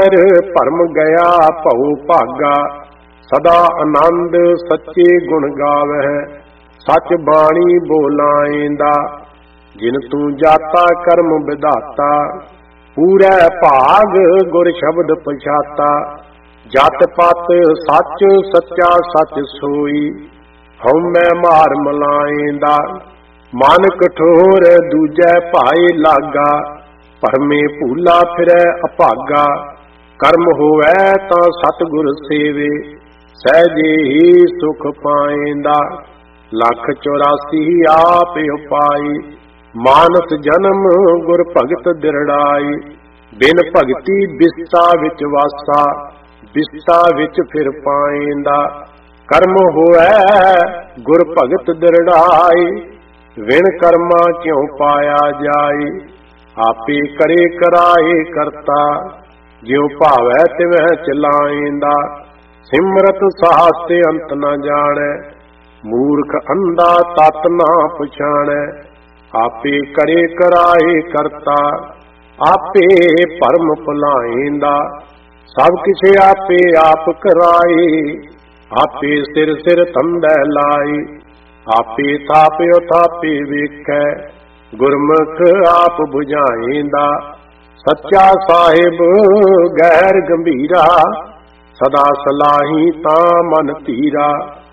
बैर भरम गया भऊ भागा। सदा आनंद सच्चे गुण गावै, सच बाणी बोलाएंदा। जिन तू जाता कर्म विधाता, पूरै भाग गुर शब्द पछाता। जत पत सच सच्चा सच सोई, हउमै मार मलाएंदा। मन कठोर दूजै भाए लागा, भरमे भूला फिरै अभागा। कर्म होवै तां सतगुर सेवे, सहजे ही सुख पाएंदा। 184 आप उपाई, मानस जन्म गुर भगत दिरड़ाई। बिन भगति बिस्ता विच वासा, बिस्ता विच फिर पाएंदा। कर्म होवै गुर भगत दिरड़ाई, विण कर्मा क्यों पाया जाई। आपे करे कराए करता, ज्यों भावै तिवै चलाएंदा। सिमरत साहस ते अंत न जानै, मूर्ख अंधा तत ना पछाणै। आपे करे कराए करता, आपे भरम भुलाएंदा। सब किछ आपे आप कराए, आपे सिर सिर तंदै लाई। आपे थाप्यो थापे वेखै, गुरमुख आप बुझाएंदा। सच्चा साहिब गैर गंभीरा, सदा सलाही तां मन धीरा।